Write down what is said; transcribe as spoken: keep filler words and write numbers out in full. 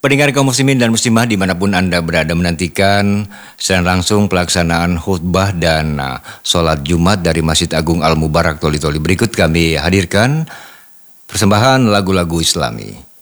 Pendengar kaum muslimin dan muslimah dimanapun Anda berada menantikan secara langsung pelaksanaan khutbah dan uh, sholat Jumat dari Masjid Agung Al Mubarak Toli Toli. Berikut kami hadirkan persembahan lagu-lagu Islami.